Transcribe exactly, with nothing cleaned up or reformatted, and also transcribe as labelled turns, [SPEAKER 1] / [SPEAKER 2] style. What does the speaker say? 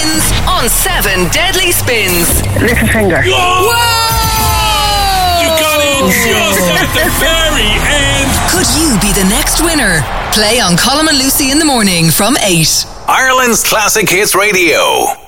[SPEAKER 1] wins on seven Deadly Spins.
[SPEAKER 2] Little finger.
[SPEAKER 3] Whoa!
[SPEAKER 1] Whoa!
[SPEAKER 3] You got it just at the very end.
[SPEAKER 1] Could you be the next winner? Play on Colin and Lucy in the morning from eight.
[SPEAKER 4] Ireland's Classic Hits Radio.